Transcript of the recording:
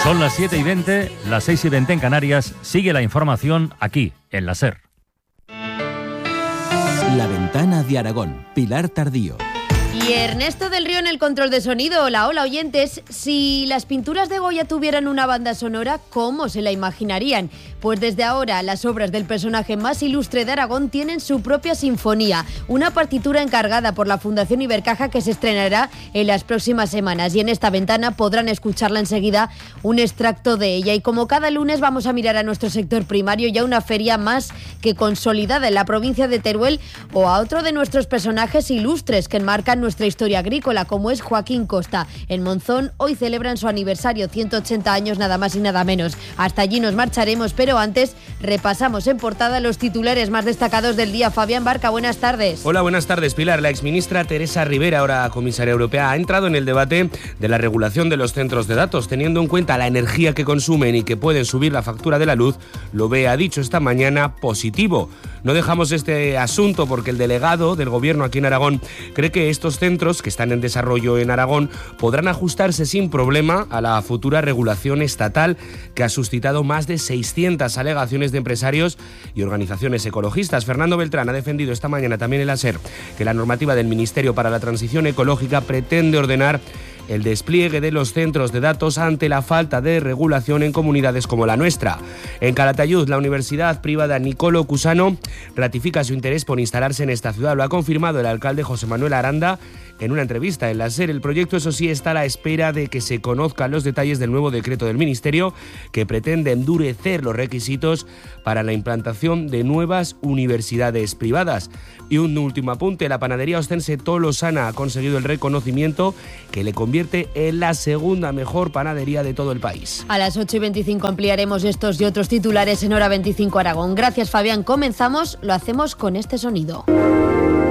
Son las 7:20, las 6:20 en Canarias. Sigue la información aquí, en la SER. La Ventana de Aragón, Pilar Tardío. Y Ernesto del Río en el control de sonido. Hola, hola oyentes. Si las pinturas de Goya tuvieran una banda sonora, ¿cómo se la imaginarían? Pues desde ahora las obras del personaje más ilustre de Aragón tienen su propia sinfonía, una partitura encargada por la Fundación Ibercaja que se estrenará en las próximas semanas, y en esta ventana podrán escucharla enseguida un extracto de ella. Y como cada lunes vamos a mirar a nuestro sector primario y a una feria más que consolidada en la provincia de Teruel, o a otro de nuestros personajes ilustres que enmarcan nuestra historia agrícola, como es Joaquín Costa. En Monzón hoy celebran su aniversario, 180 años nada más y nada menos. Hasta allí nos marcharemos, pero antes repasamos en portada los titulares más destacados del día. Fabián Barca, buenas tardes. Hola, buenas tardes, Pilar. La exministra Teresa Ribera, ahora comisaria europea, ha entrado en el debate de la regulación de los centros de datos, teniendo en cuenta la energía que consumen y que pueden subir la factura de la luz. Lo ve, ha dicho esta mañana, positivo. No dejamos este asunto porque el delegado del Gobierno aquí en Aragón cree que estos centros, que están en desarrollo en Aragón, podrán ajustarse sin problema a la futura regulación estatal, que ha suscitado más de 600 alegaciones de empresarios y organizaciones ecologistas. Fernando Beltrán ha defendido esta mañana también en la SER que la normativa del Ministerio para la Transición Ecológica pretende ordenar el despliegue de los centros de datos ante la falta de regulación en comunidades como la nuestra. En Calatayud, la universidad privada Nicolo Cusano ratifica su interés por instalarse en esta ciudad. Lo ha confirmado el alcalde José Manuel Aranda en una entrevista en la SER. El proyecto, eso sí, está a la espera de que se conozcan los detalles del nuevo decreto del Ministerio que pretende endurecer los requisitos para la implantación de nuevas universidades privadas. Y un último apunte, la panadería ostense Tolosana ha conseguido el reconocimiento que le convierte en la segunda mejor panadería de todo el país. A las 8:25 ampliaremos estos y otros titulares en Hora 25 Aragón. Gracias, Fabián. Comenzamos, lo hacemos con este sonido.